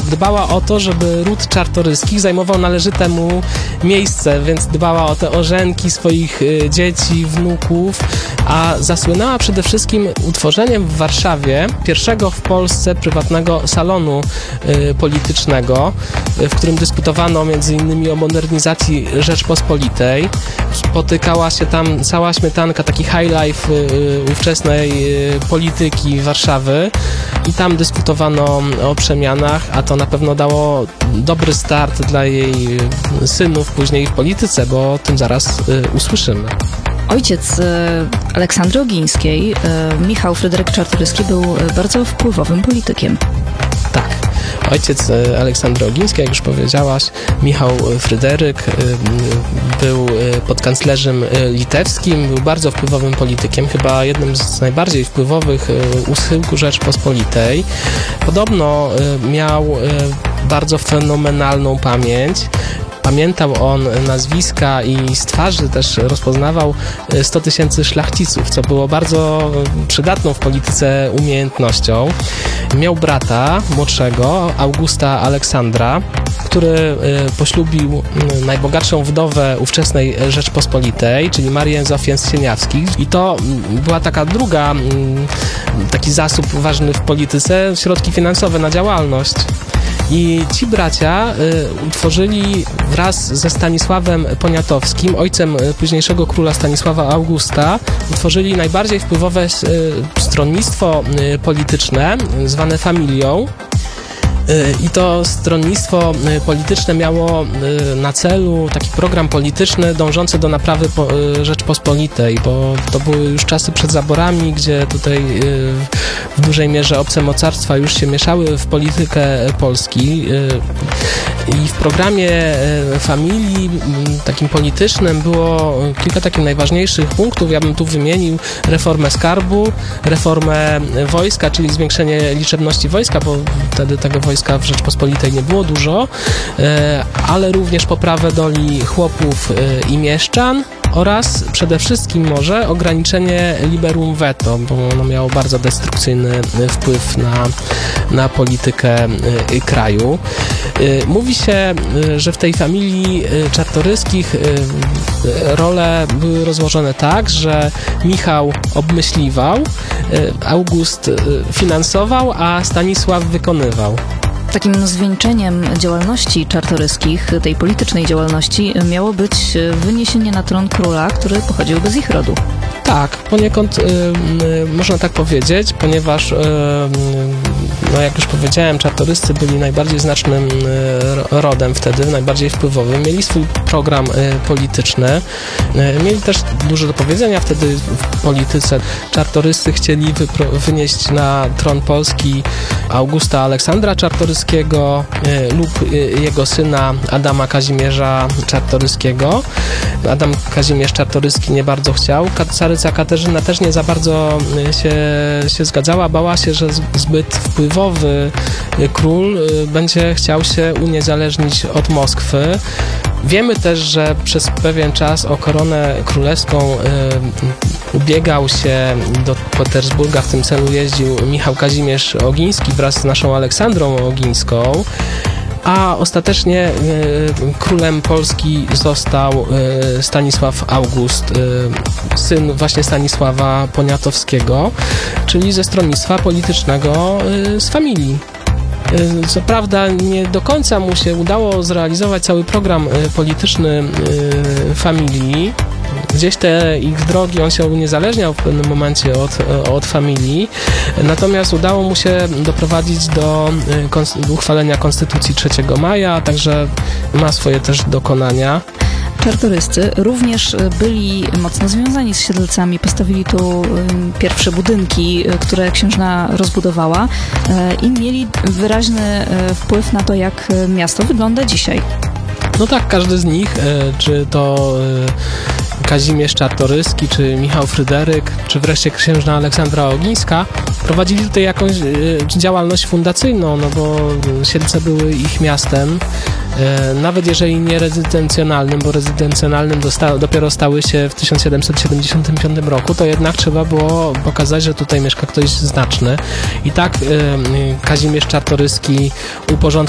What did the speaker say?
dbała o to, żeby ród Czartoryskich zajmował należyte mu miejsce, więc dbała o te orzenki swoich dzieci, wnuków, a zasłynęła przede wszystkim utworzeniem w Warszawie pierwszego w Polsce prywatnego salonu politycznego, w którym dyskutowano m.in. o modernizacji Rzeczpospolitej. Spotykała się tam cała śmietanka, taki high life ówczesnej polityki Warszawy i tam dyskutowano o przemianach, a to na pewno dało dobry start dla jej synów później w polityce, bo o tym zaraz usłyszymy. Ojciec Aleksandry Ogińskiej, Michał Fryderyk Czartoryski, był bardzo wpływowym politykiem. Tak. Ojciec Aleksandry Ogińskiej, jak już powiedziałaś, Michał Fryderyk, był podkanclerzem litewskim, był bardzo wpływowym politykiem, chyba jednym z najbardziej wpływowych u schyłku Rzeczpospolitej. Podobno miał bardzo fenomenalną pamięć. Pamiętał on nazwiska i z twarzy też rozpoznawał 100 000 szlachciców, co było bardzo przydatną w polityce umiejętnością. Miał brata młodszego, Augusta Aleksandra, który poślubił najbogatszą wdowę ówczesnej Rzeczpospolitej, czyli Marię Zofię z Sieniawskich. I to była taki zasób ważny w polityce, środki finansowe na działalność. I ci bracia utworzyli wraz ze Stanisławem Poniatowskim, ojcem późniejszego króla Stanisława Augusta, utworzyli najbardziej wpływowe stronnictwo polityczne, zwane Familią. I to stronnictwo polityczne miało na celu taki program polityczny dążący do naprawy Rzeczpospolitej, bo to były już czasy przed zaborami, gdzie tutaj w dużej mierze obce mocarstwa już się mieszały w politykę Polski. I w programie Familii takim politycznym było kilka takich najważniejszych punktów. Ja bym tu wymienił reformę skarbu, reformę wojska, czyli zwiększenie liczebności wojska, bo wtedy tego wojska w Rzeczpospolitej nie było dużo, ale również poprawę doli chłopów i mieszczan oraz przede wszystkim może ograniczenie liberum veto, bo ono miało bardzo destrukcyjny wpływ na politykę kraju. Mówi się, że w tej familii Czartoryskich role były rozłożone tak, że Michał obmyśliwał, August finansował, a Stanisław wykonywał. Takim zwieńczeniem działalności Czartoryskich, tej politycznej działalności, miało być wyniesienie na tron króla, który pochodziłby z ich rodu. Tak, poniekąd można tak powiedzieć, ponieważ jak już powiedziałem, Czartoryscy byli najbardziej znacznym rodem wtedy, najbardziej wpływowym. Mieli swój program polityczny, mieli też dużo do powiedzenia wtedy w polityce. Czartoryscy chcieli wynieść na tron Polski Augusta Aleksandra Czartoryskiego lub jego syna Adama Kazimierza Czartoryskiego. Adam Kazimierz Czartoryski nie bardzo chciał. Caryca Katarzyna też nie za bardzo się zgadzała. Bała się, że zbyt wpływowy król będzie chciał się uniezależnić od Moskwy. Wiemy też, że przez pewien czas o koronę królewską ubiegał się do Petersburga, w tym celu jeździł Michał Kazimierz Ogiński wraz z naszą Aleksandrą Ogińską, a ostatecznie królem Polski został Stanisław August, syn właśnie Stanisława Poniatowskiego, czyli ze stronnictwa politycznego z Familii. Co prawda nie do końca mu się udało zrealizować cały program polityczny Familii. Gdzieś te ich drogi, on się uniezależniał w pewnym momencie od Familii, natomiast udało mu się doprowadzić do uchwalenia Konstytucji 3 maja, także ma swoje też dokonania. Czartoryscy również byli mocno związani z Siedlcami. Postawili tu pierwsze budynki, które księżna rozbudowała i mieli wyraźny wpływ na to, jak miasto wygląda dzisiaj. No tak, każdy z nich, czy to Kazimierz Czartoryski, czy Michał Fryderyk, czy wreszcie księżna Aleksandra Ogińska, prowadzili tutaj jakąś działalność fundacyjną, no bo Siedlce były ich miastem, nawet jeżeli nie rezydencjonalnym, bo rezydencjonalnym dopiero stały się w 1775 roku, to jednak trzeba było pokazać, że tutaj mieszka ktoś znaczny. I tak Kazimierz Czartoryski uporządkował